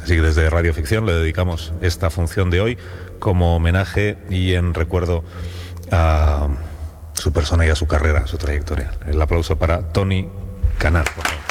Así que desde Radio Ficción le dedicamos esta función de hoy como homenaje y en recuerdo a su persona y a su carrera, a su trayectoria. El aplauso para Toni Canal, por favor.